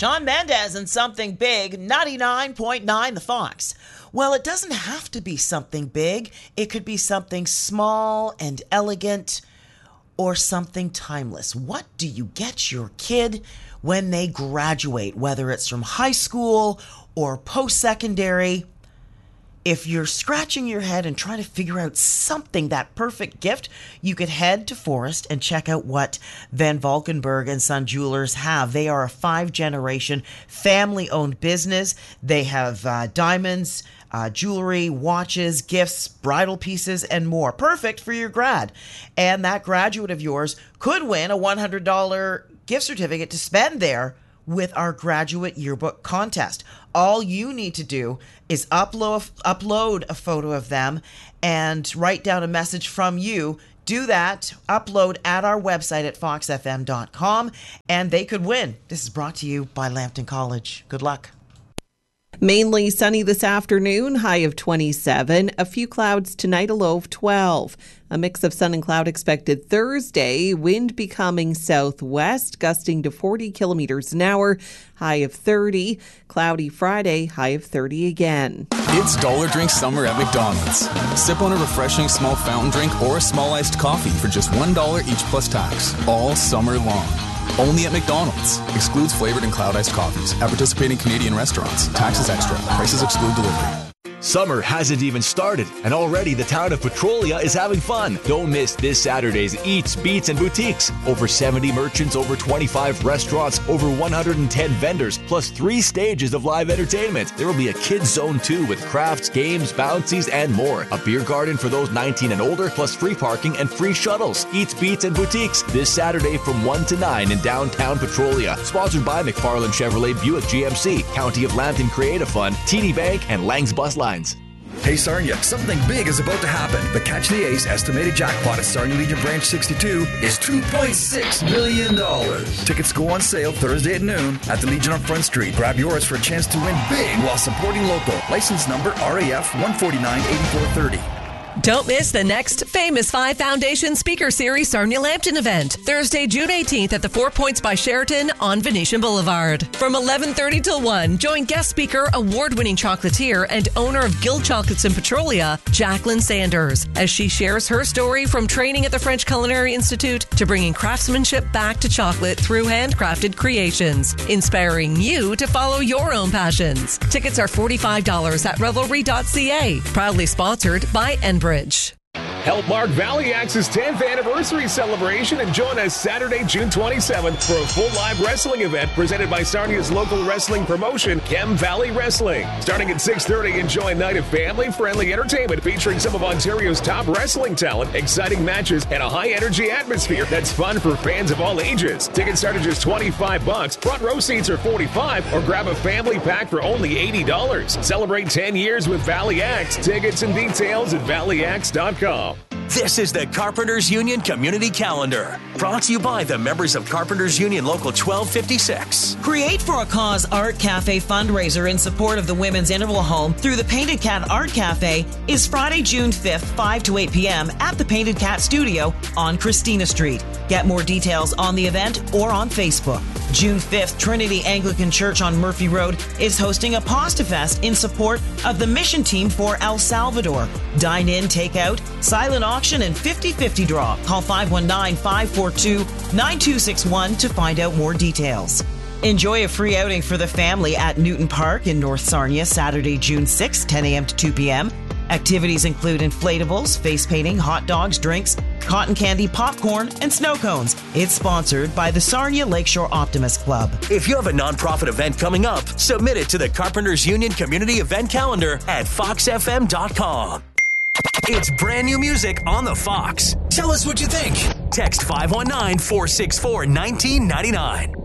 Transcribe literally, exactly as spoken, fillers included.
Shawn Mendes and Something Big, ninety-nine point nine The Fox. Well, it doesn't have to be something big. It could be something small and elegant or something timeless. What do you get your kid when they graduate, whether it's from high school or post-secondary? If you're scratching your head and trying to figure out something, that perfect gift, you could head to Forest and check out what Van Valkenburg and Son Jewelers have. They are a five-generation family-owned business. They have uh, diamonds, uh, jewelry, watches, gifts, bridal pieces, and more. Perfect for your grad. And that graduate of yours could win a one hundred dollars gift certificate to spend there with our graduate yearbook contest. All you need to do is upload upload a photo of them and write down a message from you. Do that, upload at our website at fox f m dot com, and they could win. This is brought to you by Lambton College. Good luck. Mainly sunny this afternoon, high of twenty-seven. A few clouds tonight, a low of twelve. A mix of sun and cloud expected Thursday. Wind becoming southwest, gusting to forty kilometers an hour, high of thirty. Cloudy Friday, high of thirty again. It's Dollar Drink Summer at McDonald's. Sip on a refreshing small fountain drink or a small iced coffee for just one dollar each plus tax, all summer long. Only at McDonald's. Excludes flavored and cloud iced coffees. At participating Canadian restaurants. Taxes extra. Prices exclude delivery. Summer hasn't even started, and already the town of Petrolia is having fun. Don't miss this Saturday's Eats, Beats, and Boutiques. Over seventy merchants, over twenty-five restaurants, over one hundred ten vendors, plus three stages of live entertainment. There will be a kids zone too with crafts, games, bouncies, and more. A beer garden for those nineteen and older, plus free parking and free shuttles. Eats, Beats, and Boutiques this Saturday from one to nine in downtown Petrolia. Sponsored by McFarland Chevrolet Buick G M C, County of Lambton Creative Fund, T D Bank, and Lang's Bus Lines. Hey Sarnia, something big is about to happen. The Catch the Ace estimated jackpot at Sarnia Legion Branch sixty-two is two point six million dollars. Tickets go on sale Thursday at noon at the Legion on Front Street. Grab yours for a chance to win big while supporting local. License number R A F one forty-nine eighty-four thirty. Don't miss the next Famous Five Foundation Speaker Series Sarnia Lambton event, Thursday, June eighteenth at the Four Points by Sheraton on Venetian Boulevard. From eleven thirty till one, join guest speaker, award-winning chocolatier, and owner of Guild Chocolates in Petrolia, Jacqueline Sanders, as she shares her story from training at the French Culinary Institute to bringing craftsmanship back to chocolate through handcrafted creations, inspiring you to follow your own passions. Tickets are forty-five dollars at revelry dot c a. Proudly sponsored by Enbridge. Help mark Valley Axe's tenth anniversary celebration and join us Saturday, June twenty-seventh for a full live wrestling event presented by Sarnia's local wrestling promotion, Chem Valley Wrestling. Starting at six thirty, enjoy a night of family-friendly entertainment featuring some of Ontario's top wrestling talent, exciting matches, and a high-energy atmosphere that's fun for fans of all ages. Tickets start at just twenty-five bucks. Front row seats are forty-five dollars, or grab a family pack for only eighty dollars. Celebrate ten years with Valley Axe. Tickets and details at valley axe dot com. This is the Carpenters Union Community Calendar, brought to you by the members of Carpenters Union Local twelve fifty-six. Create for a Cause Art Cafe fundraiser in support of the Women's Interval Home through the Painted Cat Art Cafe is Friday, June fifth, five to eight p.m. at the Painted Cat Studio on Christina Street. Get more details on the event or on Facebook. June fifth, Trinity Anglican Church on Murphy Road is hosting a Pasta Fest in support of the mission team for El Salvador. Dine in, take out, silent auction, and fifty fifty draw. Call five one nine, five four two, nine two six one to find out more details. Enjoy a free outing for the family at Newton Park in North Sarnia, Saturday, June sixth, ten a.m. to two p.m. Activities include inflatables, face painting, hot dogs, drinks, cotton candy, popcorn, and snow cones. It's sponsored by the Sarnia Lakeshore Optimist Club. If you have a nonprofit event coming up, submit it to the Carpenters Union Community Event Calendar at fox f m dot com. It's brand new music on the Fox. Tell us what you think. Text five one nine, four six four, one nine nine nine.